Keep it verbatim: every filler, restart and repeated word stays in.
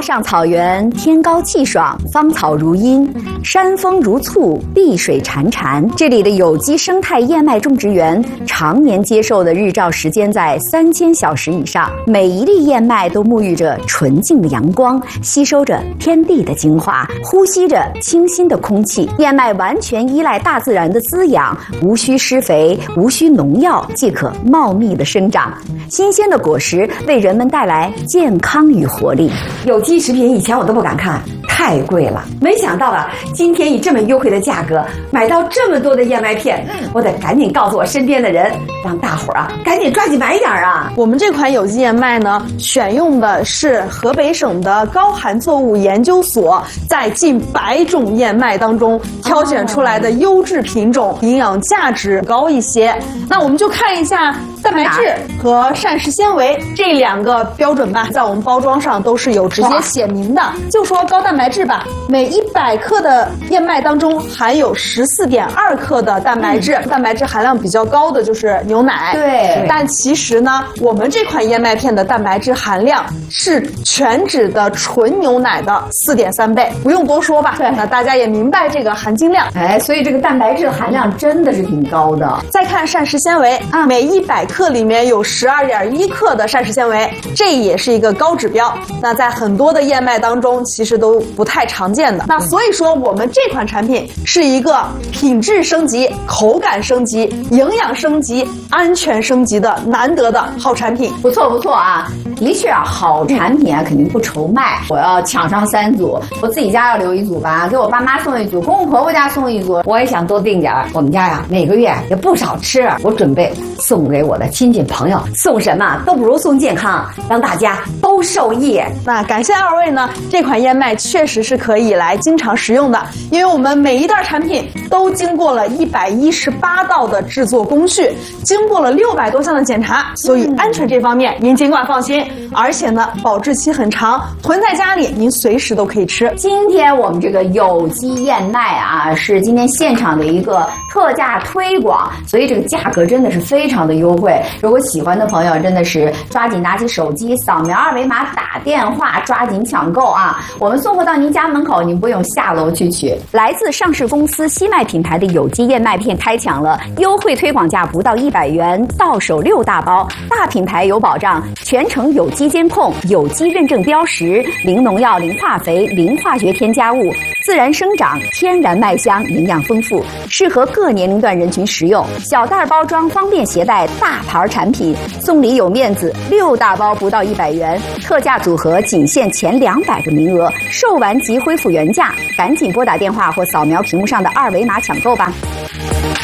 上草原，天高气爽，芳草如茵，山风如簇，碧水潺潺。这里的有机生态燕麦种植园常年接受的日照时间在三千小时以上，每一粒燕麦都沐浴着纯净的阳光，吸收着天地的精华，呼吸着清新的空气。燕麦完全依赖大自然的滋养，无需施肥，无需农药，即可茂密的生长。新鲜的果实为人们带来健康与活力。 有机食品以前我都不敢看，太贵了。没想到啊，今天以这么优惠的价格买到这么多的燕麦片，我得赶紧告诉我身边的人，让大伙儿啊赶紧抓紧买点啊！ 我们这款有机燕麦呢，选用的是河北省的高含作物研究所在近百种燕麦当中挑选出来的优质品种，营养价值高一些。那我们就看一下蛋白质和膳食纤维这两个标准吧，在我们包装上都是有直接写明的。就说高蛋白质吧，每一百克的燕麦当中含有十四点二克的蛋白质，嗯、蛋白质含量比较高的就是牛奶。 对， 但其实呢，我们这款燕麦片的蛋白质含量是全脂的纯牛奶的四点三倍，不用多说吧？对，那大家也明白这个含金量。 哎，所以这个蛋白质的含量真的是挺高的。 再看膳食纤维啊，每一百克里面有十二点一克的膳食纤维，这也是一个高指标。那在很多的燕麦当中，其实都不太常见的。那所以说，我们这款产品是一个品质升级、口感升级、营养升级、安全升级的难得的好产品。 不错不错啊，的确啊，好产品啊肯定不愁卖。我要抢上三组，我自己家要留一组吧，给我爸妈送一组，公公婆婆家送一组。我也想多订点儿，我们家呀每个月也不少吃，我准备送给我的亲戚朋友。送什么都不如送健康，让大家都受益。 那感谢二位呢，这款燕麦确实是可以来经常食用的，因为我们每一袋产品都经过了一百一十八道的制作工序，经过了六百多项的检查，所以安全这方面您尽管放心。而且呢，保质期很长，囤在家里您随时都可以吃。 今天我们这个有机燕麦啊，是今天现场的一个特价推广，所以这个价格真的是非常的优惠。如果喜欢的朋友，真的是抓紧拿起手机，扫描二维码，打电话，抓紧抢购啊！我们送货到您家门口，您不用下楼去取。 来自上市公司西麦品牌的有机燕麦片开抢了，优惠推广价不到一百元，到手六大包，大品牌有保障，全程有机监控，有机认证标识，零农药、零化肥、零化学添加物，自然生长，天然麦香，营养丰富，适合各年龄段人群食用。小袋包装方便携带，大牌产品，送礼有面子，六大包不到一百元，特价组合仅限前两百个名额，售完即恢复原价，赶紧拨打电话或扫描屏幕上的二维码抢购吧。